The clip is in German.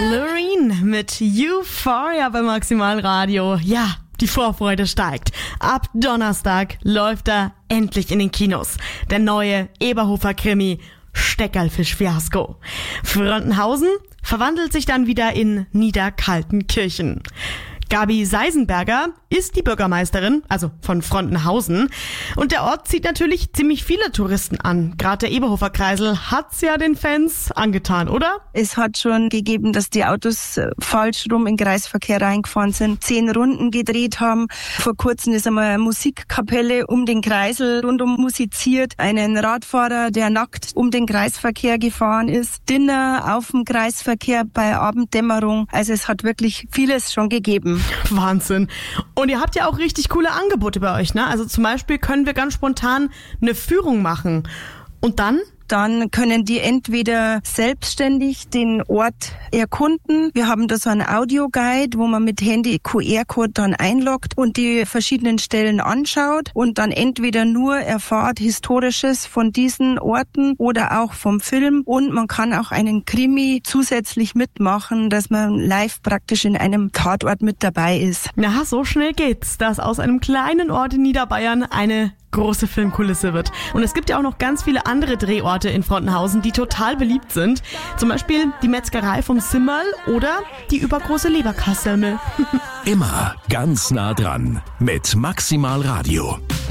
Loreen mit Euphoria bei Maximal Radio. Ja, die Vorfreude steigt. Ab Donnerstag läuft er endlich in den Kinos. Der neue Eberhofer-Krimi Steckerlfisch-Fiasko. Frontenhausen verwandelt sich dann wieder in Niederkaltenkirchen. Gabi Seisenberger ist die Bürgermeisterin, also von Frontenhausen. Und der Ort zieht natürlich ziemlich viele Touristen an. Gerade der Eberhofer Kreisel hat's ja den Fans angetan, oder? Es hat schon gegeben, dass die Autos falsch rum in den Kreisverkehr reingefahren sind, 10 Runden gedreht haben. Vor kurzem ist einmal eine Musikkapelle um den Kreisel rundum musiziert. Einen Radfahrer, der nackt um den Kreisverkehr gefahren ist. Dinner auf dem Kreisverkehr bei Abenddämmerung. Also es hat wirklich vieles schon gegeben. Wahnsinn. Und ihr habt ja auch richtig coole Angebote bei euch, ne? Also zum Beispiel können wir ganz spontan eine Führung machen. Und dann? Dann können die entweder selbstständig den Ort erkunden. Wir haben da so einen Audioguide, wo man mit Handy QR-Code dann einloggt und die verschiedenen Stellen anschaut und dann entweder nur erfahrt Historisches von diesen Orten oder auch vom Film. Und man kann auch einen Krimi zusätzlich mitmachen, dass man live praktisch in einem Tatort mit dabei ist. Na, so schnell geht's, dass aus einem kleinen Ort in Niederbayern eine große Filmkulisse wird. Und es gibt ja auch noch ganz viele andere Drehorte in Frontenhausen, die total beliebt sind. Zum Beispiel die Metzgerei vom Simmerl oder die übergroße Leberkassemmel. Immer ganz nah dran mit Maximal Radio.